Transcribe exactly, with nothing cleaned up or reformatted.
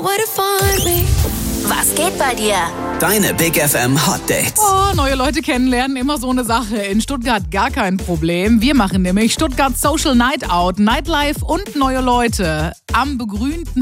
where to find me. Was geht bei dir? Deine Big F M Hot Dates. Oh, neue Leute kennenlernen, immer so eine Sache. In Stuttgart gar kein Problem. Wir machen nämlich Stuttgart Social Night Out, Nightlife und neue Leute am begrünten